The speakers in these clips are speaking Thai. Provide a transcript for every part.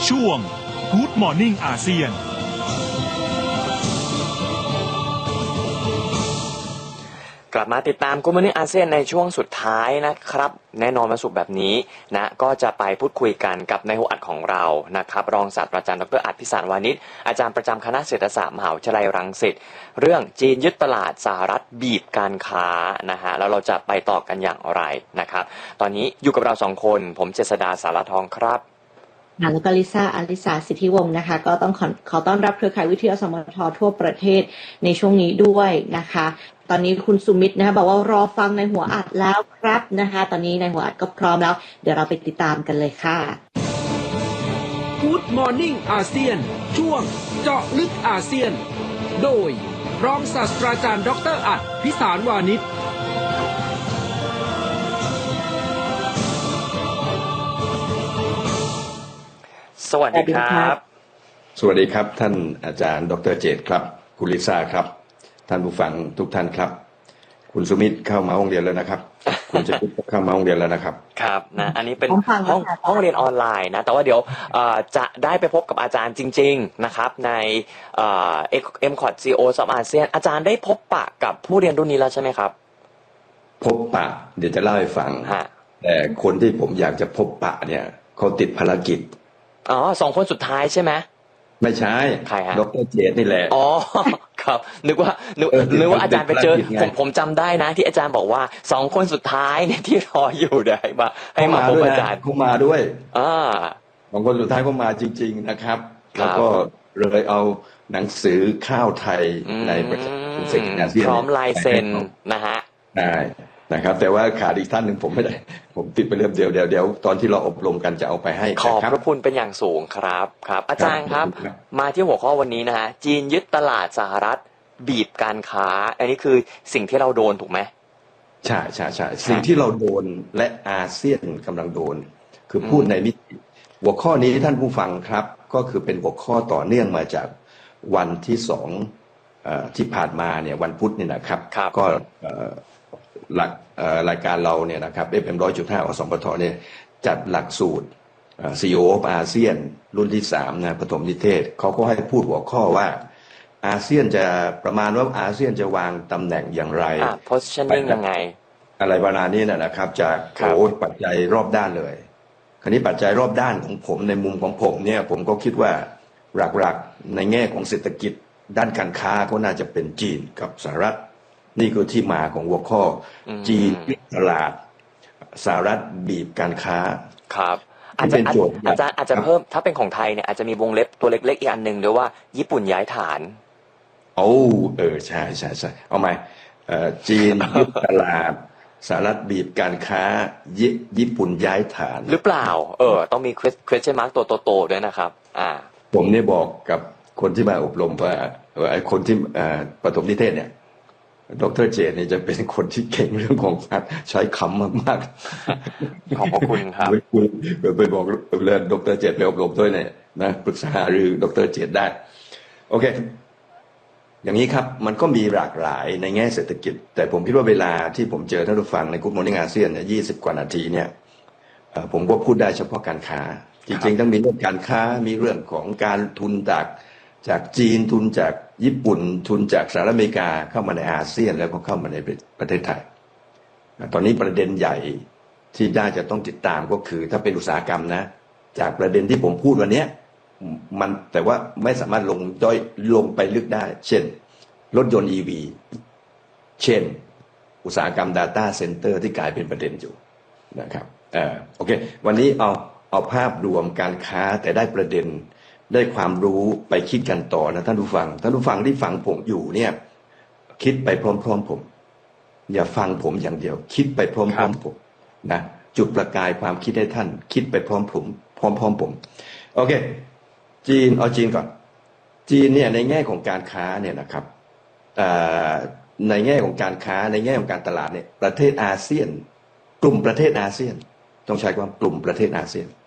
ช่วง Good Morning อาเซียนกลับมาติดตามGood Morning อาเซียนในช่วงสุดท้ายนะครับแน่นอนวันศุกร์แบบนี้นะก็จะไปพูดคุยกันกับนายหัวอัดของเรานะครับรองศาสตราจารย์ดร.อัฏฐพิสารวานิชอาจารย์ประจำคณะเศรษฐศาสตร์มหาวิทยาลัยรังสิตเรื่องจีนยึดตลาดสหรัฐบีบการค้านะฮะแล้วเราจะไปต่อกันอย่างไรนะครับตอนนี้อยู่กับเรา2คนผมเจษฎาสารทองครับแล้วก็ลิซ่าอลิสาสิทธิวงศ์นะคะก็ต้องขอต้อนรับเครือข่ายวิทยุสมททั่วประเทศในช่วงนี้ด้วยนะคะตอนนี้คุณสุมิตรนะคะบอกว่ารอฟังในหัวอัดแล้วครับนะคะตอนนี้ในหัวอัดก็พร้อมแล้วเดี๋ยวเราไปติดตามกันเลยค่ะ Good Morning อาเซียนช่วงเจาะลึกอาเซียนโดยรองศาสตราจารย์ดร.อัฏฐพิสารวานิชสวัสดีครับสวัสดีครับท่านอาจารย์ดร.เจตครับคุณลิซ่าครับท่านผู้ฟังทุกท่านครับคุณสุมิตรเข้ามาห้องเรียนแล้วนะครับคุณจะเข้ามาห้องเรียนแล้วนะครับครับนะอันนี้เป็นห้องเรียนออนไลน์นะแต่ว่าเดี๋ยวจะได้ไปพบกับอาจารย์จริงๆนะครับในMCOT CEOs of ASEAN อาจารย์ได้พบปะกับผู้เรียนรุ่นนี้แล้วใช่ไหมครับพบปะเดี๋ยวจะเล่าให้ฟังแต่คนที่ผมอยากจะพบปะเนี่ยเขาติดภารกิจอ๋อ2 คนสุดท้ายใช่ไหมไม่ใช่ใครฮะดร.เจตนี่แหละอ๋อครับนึกว่าอาจารย์ไปเจอผมจำได้นะที่อาจารย์บอกว่า2 คนสุดท้ายเนี่ยที่รออยู่ได้มาให้มาพบอาจารย์เขามาด้วย2 คนสุดท้ายเขามาจริงๆนะครับแล้วก็เลยเอาหนังสือข้าวไทยในประเทศอาเซียนพร้อมลายเซ็นนะฮะได้นะครับแต่ว่าขาดอีกท่านหนึ่งผมไม่ได้ผมติดไปเรื่องเดียวตอนที่เราอบรมกันจะเอาไปให้ขอบพระคุณเป็นอย่างสูงครับอาจารย์ครับมาที่หัวข้อวันนี้นะฮะจีนยึดตลาดสหรัฐบีบการค้าอันนี้คือสิ่งที่เราโดนถูกไหมใช่สิ่งที่เราโดนและอาเซียนกำลังโดนคือพูดในมิติหัวข้อนี้ท่านผู้ฟังครับก็คือเป็นหัวข้อต่อเนื่องมาจากวันที่2ที่ผ่านมาเนี่ยวันพุธเนี่ยนะครับก็รายการเราเนี่ยนะครับ FM 100.5 อสมทเนี่ยจัดหลักสูตรCEO of ASEAN รุ่นที่3นะปฐมนิเทศเขาก็ให้พูดหัวข้อว่าอาเซียนจะประมาณว่าอาเซียนจะวางตำแหน่งอย่างไร positioning ยังไงอะไรประมาณนี้นะครับจากปัจจัยรอบด้านเลยคราวนี้ปัจจัยรอบด้านของผมในมุมของผมเนี่ยผมก็คิดว่าหลักๆในแง่ของเศรษฐกิจด้านการค้าก็น่าจะเป็นจีนกับสหรัฐนี่คือที่มาของหัวข้อจีนยึดตลาดสหรัฐบีบการค้าครับอาจจะเพิ่มถ้าเป็นของไทยเนี่ยอาจจะมีวงเล็บตัวเล็กๆอีกอันหนึ่งด้วยว่าญี่ปุ่นย้ายฐานใช่เอาใหม่จีนยึดตลาดสหรัฐบีบการค้าญี่ปุ่นย้ายฐานหรือเปล่าต้องมี question mark ตัวโตๆด้วยนะครับผมเนี่ยบอกกับคนที่มาอบรมว่าไอ้คนที่ปฐมนิเทศเนี่ยดร.เจตเนี่ยจะเป็นคนที่เก่งเรื่องของการใช้คำมากๆขอบคุณครับไปบอกเรื่องดร.เจตไปอบรมด้วยเนี่ยนะปรึกษาหรือดร.เจตได้โอเคอย่างนี้ครับมันก็มีหลากหลายในแง่เศรษฐกิจแต่ผมคิดว่าเวลาที่ผมเจอท่านผู้ฟังใน Good Morning อาเซียนเนี่ย20 กว่านาทีเนี่ยผมก็พูดได้เฉพาะการค้าจริงๆต้องมีเรื่องการค้ามีเรื่องของการทุนจากจีนทุนจากญี่ปุ่นทุนจากสหรัฐอเมริกาเข้ามาในอาเซียนแล้วก็เข้ามาในประเทศไทยตอนนี้ประเด็นใหญ่ที่น่าจะต้องติดตามก็คือถ้าเป็นอุตสาหกรรมนะจากประเด็นที่ผมพูดวันนี้มันแต่ว่าไม่สามารถลงไปลึกได้เช่นรถยนต์ EV เช่นอุตสาหกรรม Data Center ที่กลายเป็นประเด็นอยู่นะครับโอเควันนี้เอาภาพรวมการค้าแต่ได้ประเด็นได้ความรู้ไปคิดกันต่อนะท่านผู้ฟังที่ฟังผมอยู่เนี่ยคิดไปพร้อมๆผมอย่าฟังผมอย่างเดียวคิดไปพร้อมๆผมนะจุดประกายความคิดให้ท่านคิดไปพร้อมผมโอเคเอาจีนก่อนจีนเนี่ยในแง่ของการค้าเนี่ยนะครับในแง่ของการค้าในแง่ของการตลาดเนี่ยประเทศอาเซียนกลุ่มประเทศอาเซียนต้องใช้คำว่ากลุ่มประเทศอาเซียน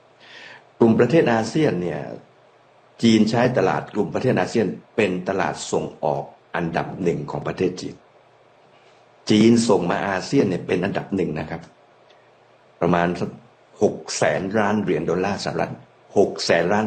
เนี่ยจีนใช้ตลาดกลุ่มประเทศอาเซียนเป็นตลาดส่งออกอันดับ1ของประเทศจีนส่งมาอาเซียนเนี่ยเป็นอันดับ1นะครับประมาณ600,000 ล้านเหรียญดอลลาร์สหรัฐ600,000 ล้าน